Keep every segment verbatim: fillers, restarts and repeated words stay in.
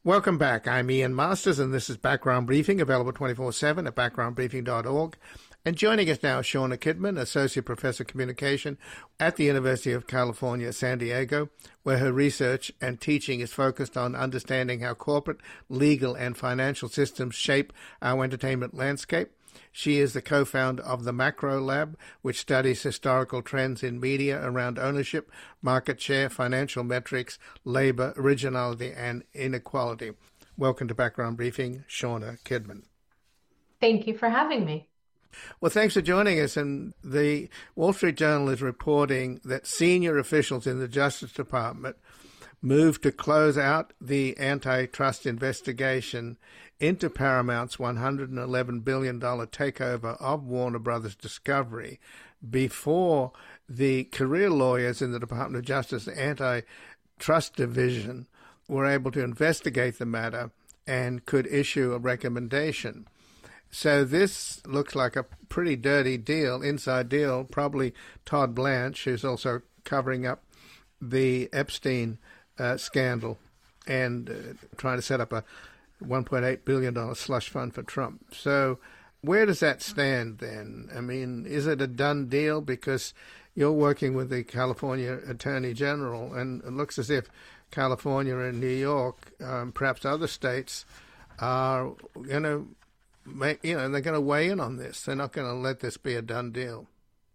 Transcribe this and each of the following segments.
Welcome back. I'm Ian Masters, and this is Background Briefing, available twenty-four seven at background briefing dot org. And joining us now, Shauna Kidman, Associate Professor of Communication at the University of California, San Diego, where her research and teaching is focused on understanding how corporate, legal, and financial systems shape our entertainment landscape. She is the co-founder of the Macro Lab, which studies historical trends in media around ownership, market share, financial metrics, labor, originality, and inequality. Welcome to Background Briefing, Shauna Kidman. Thank you for having me. Well, thanks for joining us. And the Wall Street Journal is reporting that senior officials in the Justice Department moved to close out the antitrust investigation into Paramount's one hundred eleven billion dollars takeover of Warner Brothers Discovery before the career lawyers in the Department of Justice Antitrust Division were able to investigate the matter and could issue a recommendation. So this looks like a pretty dirty deal, inside deal. Probably Todd Blanche, who's also covering up the Epstein uh, scandal and uh, trying to set up a one point eight billion dollars slush fund for Trump. So where does that stand then? I mean, is it a done deal? Because you're working with the California Attorney General, and it looks as if California and New York, um, perhaps other states, are going to make, you know, they're going to weigh in on this. They're not going to let this be a done deal.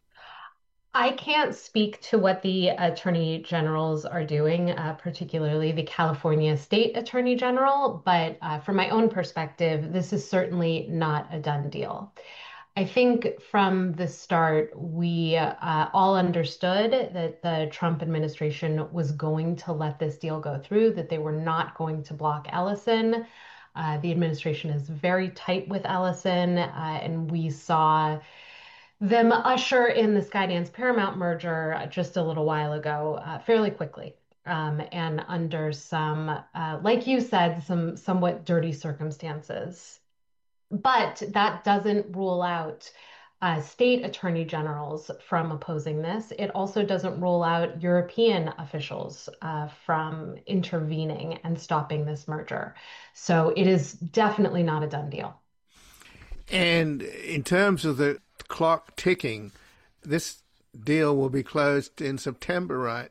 I can't speak to what the attorney generals are doing, uh, particularly the California State Attorney General, but uh, from my own perspective, this is certainly not a done deal. I think from the start, we uh, all understood that the Trump administration was going to let this deal go through, that they were not going to block Ellison. Uh, the administration is very tight with Ellison, uh, and we saw them usher in the Skydance Paramount merger just a little while ago, uh, fairly quickly, um, and under some, uh, like you said, some somewhat dirty circumstances. But that doesn't rule out uh, state attorney generals from opposing this. It also doesn't rule out European officials uh, from intervening and stopping this merger. So it is definitely not a done deal. And in terms of the clock ticking, this deal will be closed in September, right?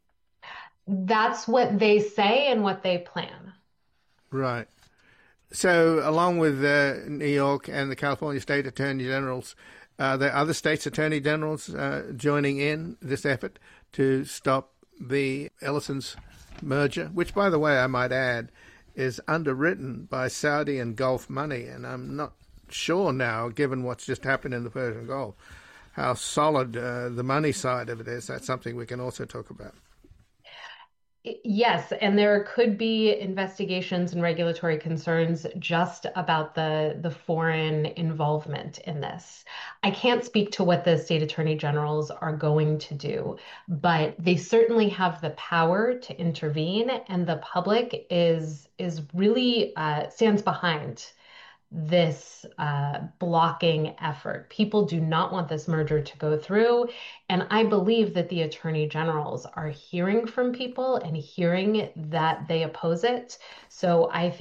That's what they say and what they plan. Right. So along with uh, New York and the California State Attorney Generals, uh, there are other states' Attorney Generals uh, joining in this effort to stop the Ellison's merger, which, by the way, I might add, is underwritten by Saudi and Gulf money. And I'm not sure now, given what's just happened in the Persian Gulf, how solid uh, the money side of it is. That's something we can also talk about. Yes, and there could be investigations and regulatory concerns just about the, the foreign involvement in this. I can't speak to what the state attorney generals are going to do, but they certainly have the power to intervene, and the public is is really uh, stands behind this uh, blocking effort. People do not want this merger to go through. And I believe that the attorney generals are hearing from people and hearing that they oppose it. So I think